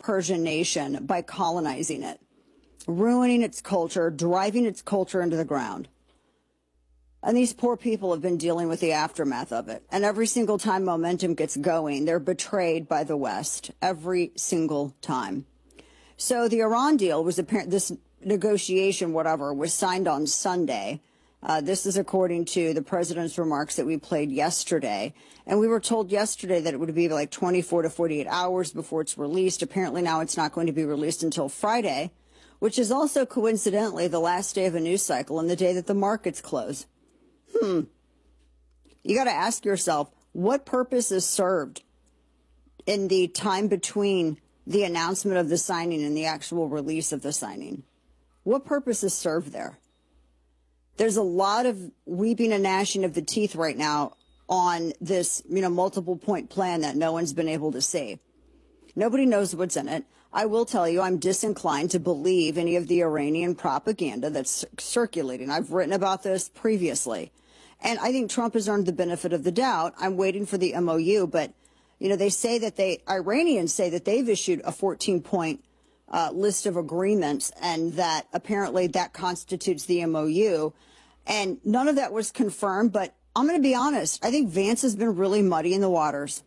Persian nation by colonizing it, ruining its culture, driving its culture into the ground. And these poor people have been dealing with the aftermath of it. And every single time momentum gets going, they're betrayed by the West. Every single time. So the Iran deal was apparent. This negotiation, whatever, was signed on Sunday. This is according to the president's remarks that we played yesterday. And we were told yesterday that it would be like 24 to 48 hours before it's released. Apparently now it's not going to be released until Friday, which is also coincidentally the last day of a news cycle and the day that the markets close. You got to ask yourself, what purpose is served in the time between the announcement of the signing and the actual release of the signing? What purpose is served there? There's a lot of weeping and gnashing of the teeth right now on this, multiple point plan that no one's been able to see. Nobody knows what's in it. I will tell you, I'm disinclined to believe any of the Iranian propaganda that's circulating. I've written about this previously. And I think Trump has earned the benefit of the doubt. I'm waiting for the MOU, but, they say that Iranians say that they've issued a 14-point list of agreements and that apparently that constitutes the MOU. And none of that was confirmed, but I'm going to be honest. I think Vance has been really muddy in the waters.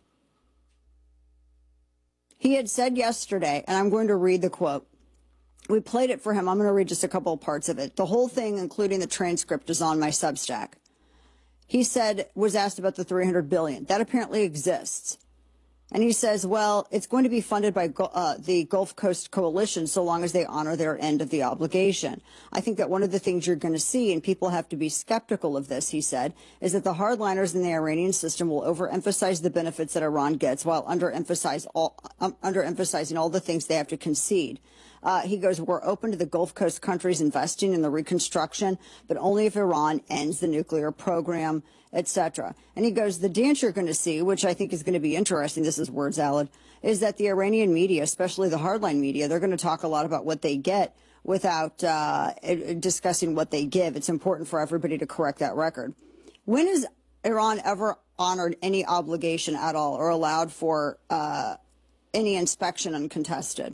He had said yesterday, and I'm going to read the quote. We played it for him. I'm going to read just a couple of parts of it. The whole thing, including the transcript, is on my Substack. He said, was asked about the $300 billion. That apparently exists. And he says, well, it's going to be funded by the Gulf Coast Coalition so long as they honor their end of the obligation. I think that one of the things you're going to see, and people have to be skeptical of this, he said, is that the hardliners in the Iranian system will overemphasize the benefits that Iran gets while underemphasizing all the things they have to concede. He goes, we're open to the Gulf Coast countries investing in the reconstruction, but only if Iran ends the nuclear program, etc. And he goes, the dance you're going to see, which I think is going to be interesting, this is word salad, is that the Iranian media, especially the hardline media, they're going to talk a lot about what they get without discussing what they give. It's important for everybody to correct that record. When has Iran ever honored any obligation at all or allowed for any inspection uncontested?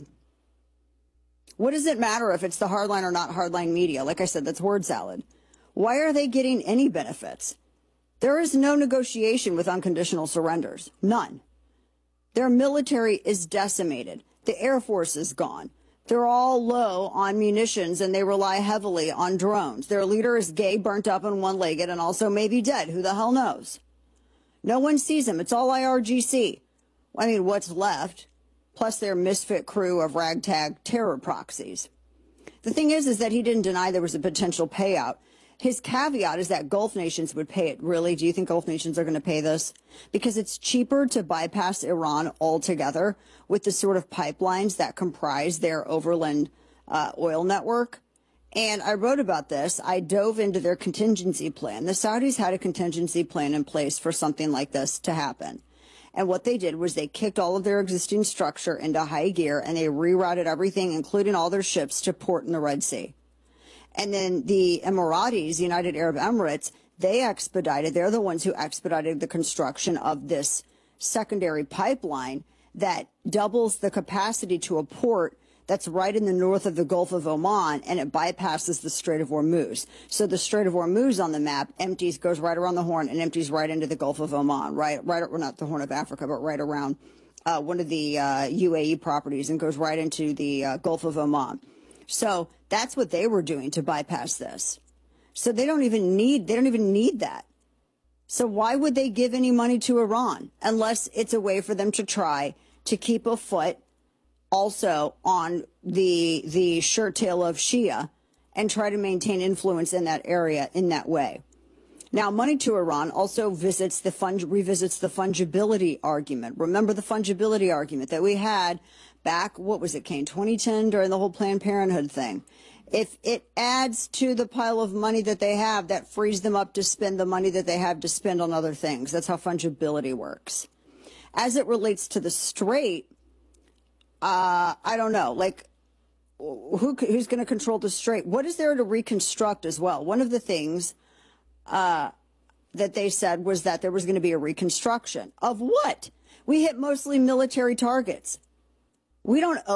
What does it matter if it's the hardline or not hardline media? Like I said, that's word salad. Why are they getting any benefits? There is no negotiation with unconditional surrenders. None. Their military is decimated. The Air Force is gone. They're all low on munitions and they rely heavily on drones. Their leader is gay, burnt up and one-legged and also maybe dead. Who the hell knows? No one sees him. It's all IRGC. I mean, what's left? Plus their misfit crew of ragtag terror proxies. The thing is that he didn't deny there was a potential payout. His caveat is that Gulf nations would pay it. Really? Do you think Gulf nations are going to pay this? Because it's cheaper to bypass Iran altogether with the sort of pipelines that comprise their overland oil network. And I wrote about this. I dove into their contingency plan. The Saudis had a contingency plan in place for something like this to happen. And what they did was they kicked all of their existing structure into high gear and they rerouted everything, including all their ships, to port in the Red Sea. And then the Emiratis, United Arab Emirates, they're the ones who expedited the construction of this secondary pipeline that doubles the capacity to a port that's right in the north of the Gulf of Oman, and it bypasses the Strait of Hormuz. So the Strait of Hormuz on the map goes right around the Horn and empties right into the Gulf of Oman, right, not the Horn of Africa, but right around one of the UAE properties and goes right into the Gulf of Oman. So that's what they were doing to bypass this. So they don't even need that. So why would they give any money to Iran unless it's a way for them to try to keep a foot also on the shirt tail of Shia and try to maintain influence in that area in that way? Now, money to Iran also revisits the fungibility argument. Remember the fungibility argument that we had back, what was it, Kane, 2010 during the whole Planned Parenthood thing. If it adds to the pile of money that they have, that frees them up to spend the money that they have to spend on other things. That's how fungibility works. As it relates to the Strait, I don't know, like, who's going to control the Strait? What is there to reconstruct as well? One of the things that they said was that there was going to be a reconstruction. Of what? We hit mostly military targets. We don't